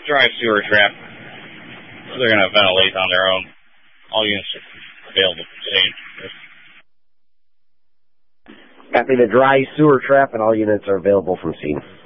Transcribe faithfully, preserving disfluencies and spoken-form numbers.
dry sewer trap. They're going to ventilate on their own. All units are available from scene. Copy the dry sewer trap, and all units are available from scene.